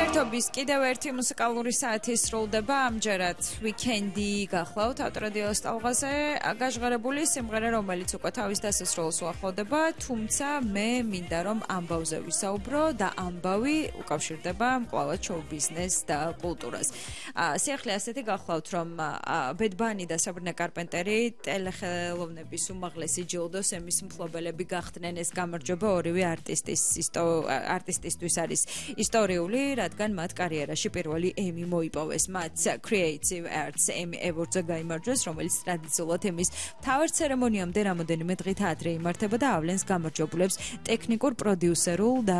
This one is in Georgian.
ურთიერთობის კიდევ ერთი მუსიკალური საათი სრულდება ამჯერად ვიკენდი გახლავთ ავტორადიოს ტალღაზე გაჟღერებული სიმღერა რომელიც უკვე თავის დასასრულს უახლოვდება თუმცა მე მინდა რომ ამბავზე ვისაუბრო და ამბავი უკავშირდება მკლავად შოუ ბიზნესს და კულტურას სიახლე ასეთი გახლავთ რომ ბედ ბანი და საბრინა კარპენტერი ტელეხელოვნების უმაღლესი ჯილდოს ემის მფლობელები გახდნენ ეს გამარჯვება ორივე არტისტისთვის არის ისტორიული რადგან მათ კარიერაში პირველი ემი მოიპოვეს მათ Creative Arts Emmy Awards-ზე გაიმარჯვეს რომელიც ტრადიციულად ემის მთავარ ცერემონიამდე რამოდენიმე დღით ადრე იმართება და ავლენს გამარჯვებულებს ტექნიკურ პროდიუსერულ და